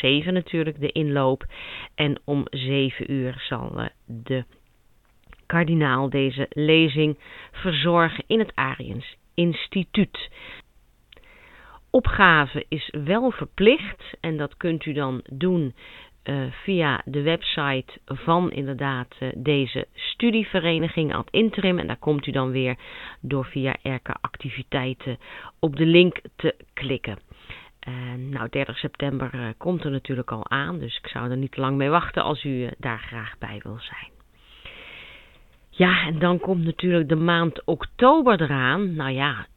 7 natuurlijk de inloop. En om 7 uur zal de kardinaal deze lezing verzorgen in het Ariëns Instituut. Opgave is wel verplicht en dat kunt u dan doen via de website van inderdaad deze studievereniging ad interim. En daar komt u dan weer door via Erke Activiteiten op de link te klikken. 30 september komt er natuurlijk al aan, dus ik zou er niet lang mee wachten als u daar graag bij wil zijn. Ja, en dan komt natuurlijk de maand oktober eraan. Nou ja,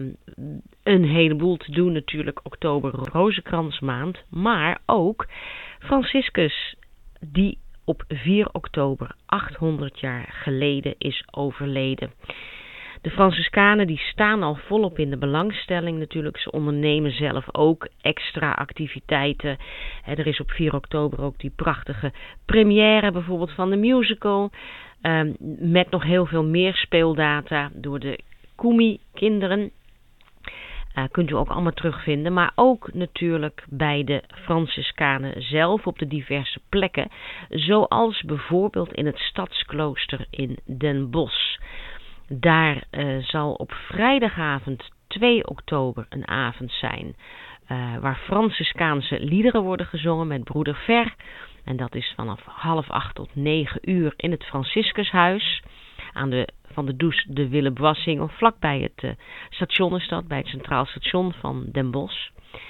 een heleboel te doen natuurlijk, oktober Rozenkransmaand. Maar ook Franciscus, die op 4 oktober 800 jaar geleden is overleden. De Franciscanen die staan al volop in de belangstelling natuurlijk. Ze ondernemen zelf ook extra activiteiten. Er is op 4 oktober ook die prachtige première bijvoorbeeld van de musical. Met nog heel veel meer speeldata door de Kumi-kinderen. Kunt u ook allemaal terugvinden. Maar ook natuurlijk bij de Franciscanen zelf op de diverse plekken. Zoals bijvoorbeeld in het Stadsklooster in Den Bosch. Daar zal op vrijdagavond 2 oktober een avond zijn. Waar Franciscaanse liederen worden gezongen met broeder Ver. En dat is vanaf 7:30 tot 9 uur in het Franciscushuis. Van de Does de Willem Wassing, vlakbij het station is dat, bij het Centraal Station van Den Bosch.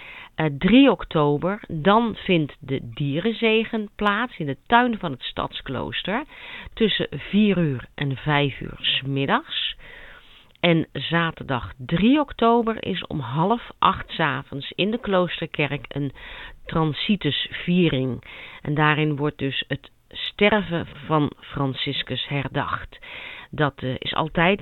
3 oktober, dan vindt de dierenzegen plaats in de tuin van het Stadsklooster. Tussen 4 uur en 5 uur 's middags. En zaterdag 3 oktober is om 7:30 's avonds in de Kloosterkerk een Transitusviering. En daarin wordt dus het sterven van Franciscus herdacht. Dat is altijd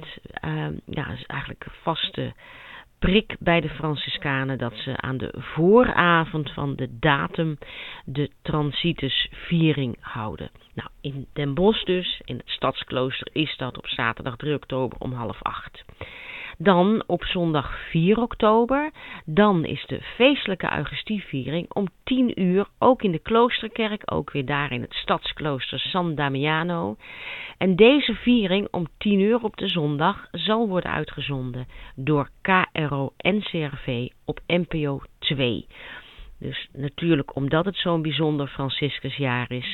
is eigenlijk een vaste prik bij de Franciscanen dat ze aan de vooravond van de datum de Transitusviering houden. Nou, in Den Bosch dus, in het Stadsklooster, is dat op zaterdag 3 oktober om 7:30. Dan op zondag 4 oktober, dan is de feestelijke Eucharistieviering om 10 uur, ook in de Kloosterkerk, ook weer daar in het Stadsklooster San Damiano. En deze viering om 10 uur op de zondag zal worden uitgezonden door KRO-NCRV op NPO 2. Dus natuurlijk omdat het zo'n bijzonder Franciscusjaar is,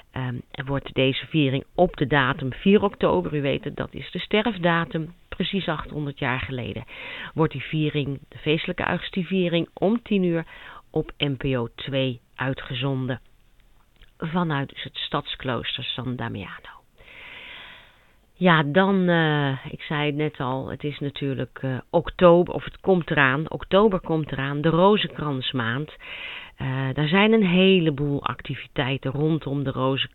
wordt deze viering op de datum 4 oktober, u weet het, dat is de sterfdatum, precies 800 jaar geleden, wordt die viering, de feestelijke Eucharistieviering, om 10 uur op NPO 2 uitgezonden. Vanuit dus het Stadsklooster San Damiano. Ja, dan, ik zei het net al, het is natuurlijk oktober, of het komt eraan, oktober komt eraan, de Rozenkransmaand. Daar zijn een heleboel activiteiten rondom de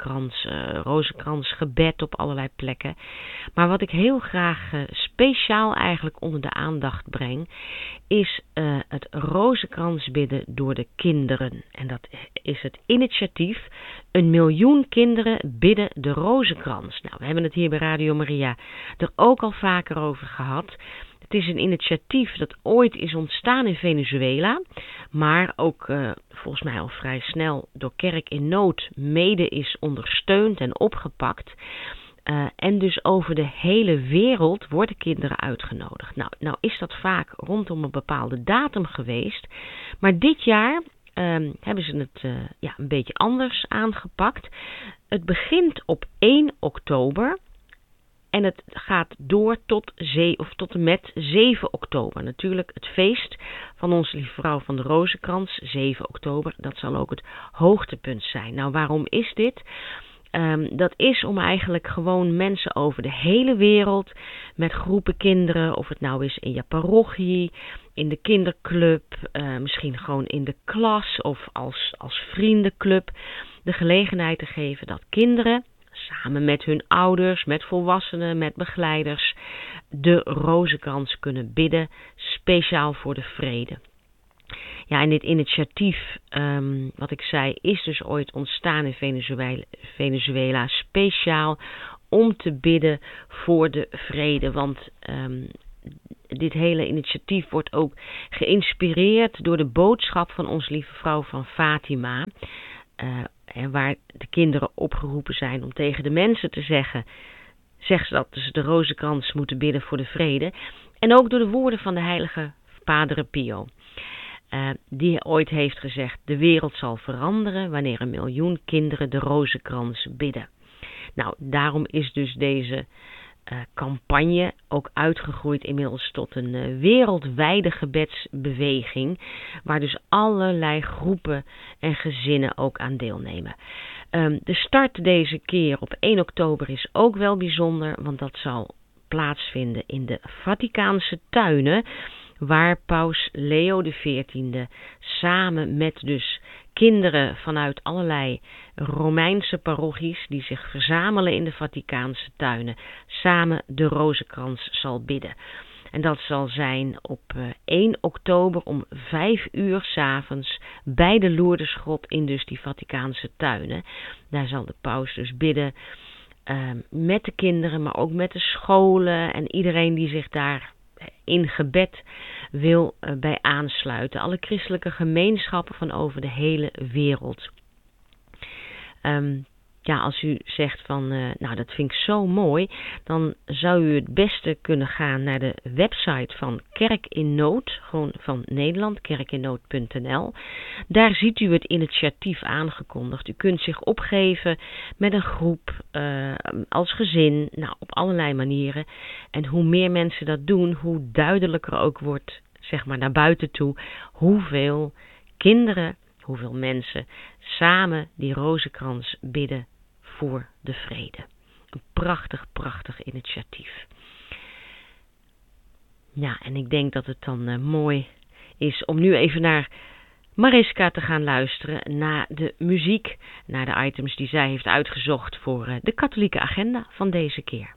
rozenkransgebed op allerlei plekken. Maar wat ik heel graag speciaal eigenlijk onder de aandacht breng, is het rozenkransbidden door de kinderen. En dat is het initiatief 1 miljoen kinderen bidden de rozenkrans. Nou, we hebben het hier bij Radio Maria er ook al vaker over gehad. Het is een initiatief dat ooit is ontstaan in Venezuela, maar ook volgens mij al vrij snel door Kerk in Nood mede is ondersteund en opgepakt. En dus over de hele wereld worden kinderen uitgenodigd. Nou is dat vaak rondom een bepaalde datum geweest, maar dit jaar hebben ze het een beetje anders aangepakt. Het begint op 1 oktober. En het gaat door tot en met 7 oktober. Natuurlijk het feest van Onze Lieve Vrouw van de Rozenkrans, 7 oktober. Dat zal ook het hoogtepunt zijn. Nou, waarom is dit? Dat is om eigenlijk gewoon mensen over de hele wereld met groepen kinderen, of het nou is in je parochie, in de kinderclub, misschien gewoon in de klas of als vriendenclub, de gelegenheid te geven dat kinderen samen met hun ouders, met volwassenen, met begeleiders, de rozenkrans kunnen bidden, speciaal voor de vrede. Ja, en dit initiatief, wat ik zei, is dus ooit ontstaan in Venezuela, speciaal om te bidden voor de vrede. Want dit hele initiatief wordt ook geïnspireerd door de boodschap van Onze Lieve Vrouw van Fatima. Waar de kinderen opgeroepen zijn om tegen de mensen te zeggen, zegt ze dat ze de rozenkrans moeten bidden voor de vrede. En ook door de woorden van de heilige Padre Pio. Die ooit heeft gezegd, de wereld zal veranderen wanneer 1 miljoen kinderen de rozenkrans bidden. Nou, daarom is dus deze campagne ook uitgegroeid inmiddels tot een wereldwijde gebedsbeweging, waar dus allerlei groepen en gezinnen ook aan deelnemen. De start deze keer op 1 oktober is ook wel bijzonder, want dat zal plaatsvinden in de Vaticaanse tuinen, waar paus Leo XIV samen met dus kinderen vanuit allerlei Romeinse parochies die zich verzamelen in de Vaticaanse tuinen, samen de rozenkrans zal bidden. En dat zal zijn op 1 oktober om 5 uur 's avonds bij de Lourdesgrot in dus die Vaticaanse tuinen. Daar zal de paus dus bidden met de kinderen, maar ook met de scholen en iedereen die zich daar in gebed wil bij aansluiten. Alle christelijke gemeenschappen van over de hele wereld. Als u zegt van, nou dat vind ik zo mooi, dan zou u het beste kunnen gaan naar de website van Kerk in Nood, gewoon van Nederland, kerkinnood.nl. Daar ziet u het initiatief aangekondigd. U kunt zich opgeven met een groep, als gezin, nou op allerlei manieren. En hoe meer mensen dat doen, hoe duidelijker ook wordt, zeg maar naar buiten toe, hoeveel kinderen, hoeveel mensen samen die rozenkrans bidden voor de vrede. Een prachtig, prachtig initiatief. Ja, en ik denk dat het dan mooi is om nu even naar Mariska te gaan luisteren, naar de muziek, naar de items die zij heeft uitgezocht voor de katholieke agenda van deze keer.